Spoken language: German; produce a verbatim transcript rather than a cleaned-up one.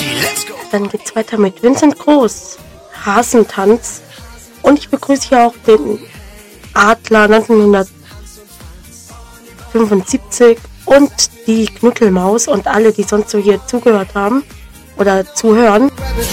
Dann geht's weiter mit Vincent Groß, Hasentanz. Und ich begrüße hier auch den Adler neunzehnhundertfünfundsiebzig und die Knüttelmaus und alle, die sonst so hier zugehört haben oder zuhören.